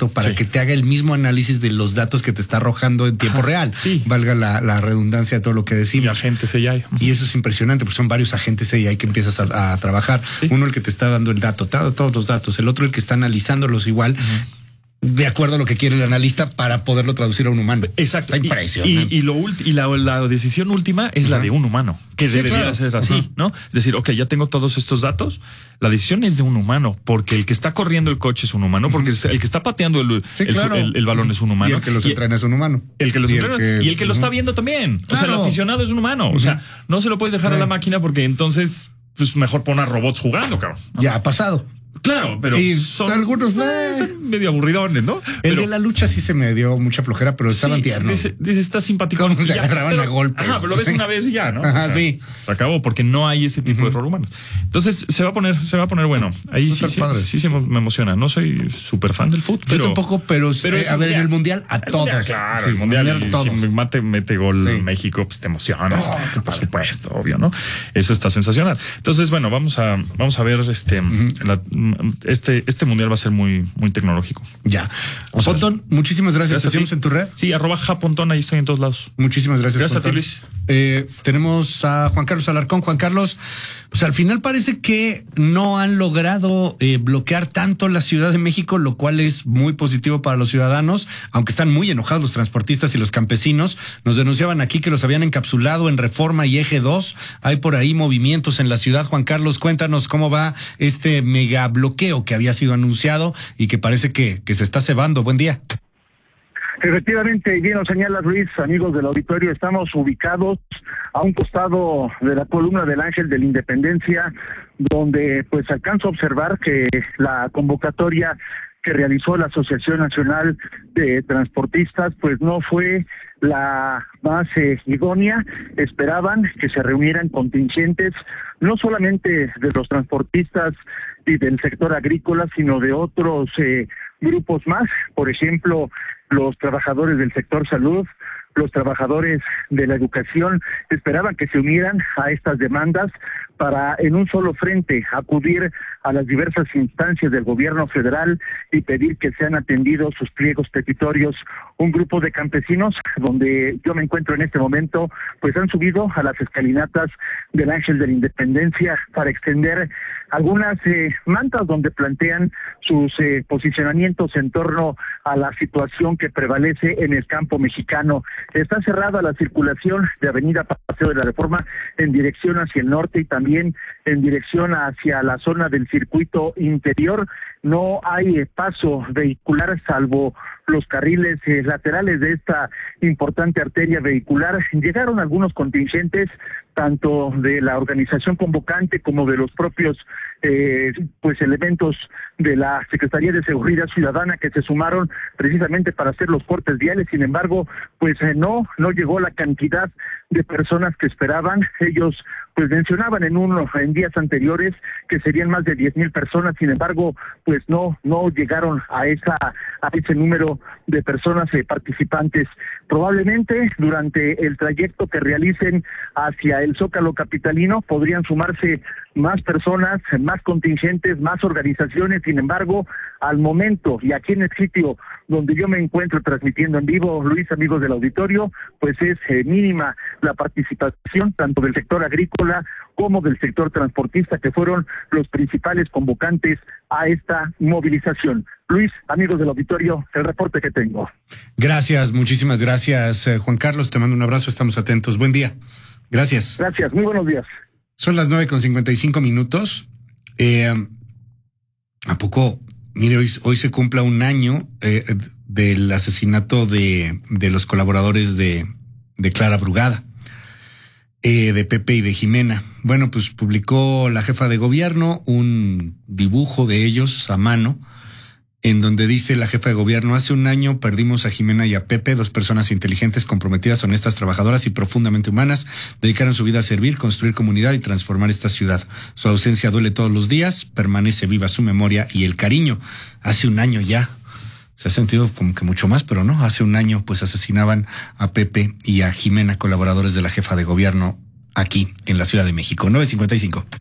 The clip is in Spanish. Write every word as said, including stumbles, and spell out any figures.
esto para Sí. que te haga el mismo análisis de los datos que te está arrojando en tiempo Ajá, real. sí. Valga la, la redundancia de todo lo que Y decimos. agentes A I. Y eso es impresionante, porque son varios agentes ahí que empiezas a, a trabajar. Sí. Uno el que te está dando el dato, te ha dado todos los datos, el otro el que está analizándolos igual. Uh-huh. De acuerdo a lo que quiere el analista para poderlo traducir a un humano. Exacto. Está impresionante. Y, y, y, lo ulti- y la, la decisión última es uh-huh. la de un humano, que sí, debería claro. ser así, uh-huh. ¿no? Es decir, ok, ya tengo todos estos datos. La decisión es de un humano, porque el que está corriendo el coche es un humano, porque uh-huh. el que está pateando el, sí, el, claro. el, el balón es un humano. Y el que los y, entrena es un humano. El que los y entrena, el que, y el que uh-huh. lo está viendo también. Claro. O sea, el aficionado es un humano. Uh-huh. O sea, no se lo puedes dejar uh-huh. a la máquina porque entonces, pues mejor poner robots jugando, cabrón, ¿no? Ya ha pasado. Claro, pero y son algunos eh, son medio aburridones, ¿no? El pero, de la lucha sí se me dio mucha flojera, pero estaban sí, tiernos. Dice, dice, está simpático. Cómo se ya, agarraban pero, a golpes. Ajá, pero lo ves una vez y ya, ¿no? Ajá, o sea, sí. Se acabó porque no hay ese tipo uh-huh. de error humanos. Entonces se va a poner, se va a poner bueno. Ahí sí, sí, sí, sí me emociona. No soy súper fan del fútbol. Yo tampoco, pero, pero eh, a ver, en el mundial a el todos. Mundial, claro, sí, el mundial. mundial Y todos. si mate, mete gol sí. México, pues te emocionas. Oh, por supuesto, obvio, ¿no? Eso está sensacional. Entonces, bueno, vamos a, vamos a ver este, uh-huh. la, este, este mundial va a ser muy muy tecnológico. Ya. Pontón, muchísimas gracias. gracias ¿Te hacemos en tu red? Sí, arroba japontón, ahí estoy en todos lados. Muchísimas gracias. Gracias Pontón. a ti, Luis. Eh, tenemos a Juan Carlos Alarcón. Juan Carlos, pues al final parece que no han logrado eh, bloquear tanto la Ciudad de México, lo cual es muy positivo para los ciudadanos, aunque están muy enojados los transportistas y los campesinos. Nos denunciaban aquí que los habían encapsulado en Reforma y Eje dos. Hay por ahí movimientos en la ciudad. Juan Carlos, cuéntanos cómo va este mega bloqueo que había sido anunciado y que parece que, que se está cebando. Buen día. Efectivamente, bien lo señala Luis, amigos del auditorio, estamos ubicados a un costado de la columna del Ángel de la Independencia, donde pues alcanzo a observar que la convocatoria que realizó la Asociación Nacional de Transportistas pues no fue la más eh, idónea. Esperaban que se reunieran contingentes no solamente de los transportistas y del sector agrícola, sino de otros eh, grupos más, por ejemplo, los trabajadores del sector salud, los trabajadores de la educación. Esperaban que se unieran a estas demandas para en un solo frente acudir a las diversas instancias del gobierno federal y pedir que sean atendidos sus pliegos petitorios. Un grupo de campesinos, donde yo me encuentro en este momento, pues han subido a las escalinatas del Ángel de la Independencia para extender algunas eh, mantas donde plantean sus eh, posicionamientos en torno a la situación que prevalece en el campo mexicano. Está cerrada la circulación de Avenida Paseo de la Reforma en dirección hacia el norte y también en dirección hacia la zona del circuito interior. No hay eh, paso vehicular salvo los carriles eh, laterales de esta importante arteria vehicular. Llegaron algunos contingentes, tanto de la organización convocante como de los propios eh, pues elementos de la Secretaría de Seguridad Ciudadana, que se sumaron precisamente para hacer los cortes viales. Sin embargo, pues eh, no, no llegó la cantidad de personas que esperaban. Ellos pues mencionaban en uno, en días anteriores que serían más de diez mil personas. Sin embargo, pues no, no llegaron a esa, a ese número de personas eh, participantes. Probablemente durante el trayecto que realicen hacia el Zócalo capitalino podrían sumarse más personas, más contingentes, más organizaciones. Sin embargo, al momento y aquí en el sitio donde yo me encuentro transmitiendo en vivo, Luis, amigos del auditorio, pues es eh, mínima la participación tanto del sector agrícola como del sector transportista, que fueron los principales convocantes a esta movilización. Luis, amigos del auditorio, el reporte que tengo. Gracias, muchísimas gracias, eh, Juan Carlos, te mando un abrazo, estamos atentos. Buen día. Gracias. Gracias, muy buenos días. Son las nueve con cincuenta y cinco minutos. Eh, ¿A poco? Mire, hoy, hoy se cumpla un año eh, del asesinato de, de los colaboradores de, de Clara Brugada, eh, de Pepe y de Jimena. Bueno, pues publicó la jefa de gobierno un dibujo de ellos a mano, en donde dice la jefa de gobierno: hace un año perdimos a Jimena y a Pepe, dos personas inteligentes, comprometidas, honestas, trabajadoras y profundamente humanas. Dedicaron su vida a servir, construir comunidad y transformar esta ciudad. Su ausencia duele todos los días, permanece viva su memoria y el cariño. Hace un año ya, se ha sentido como que mucho más, pero no, hace un año pues asesinaban a Pepe y a Jimena, colaboradores de la jefa de gobierno aquí en la Ciudad de México. nueve cincuenta y cinco.